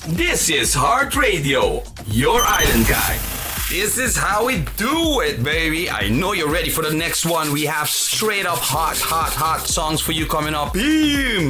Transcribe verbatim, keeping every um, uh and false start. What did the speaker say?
This is Heart Radio, your island guide. This is how we do it, baby. I know you're ready for the next one. We have straight up hot, hot, hot songs for you coming up. Boom!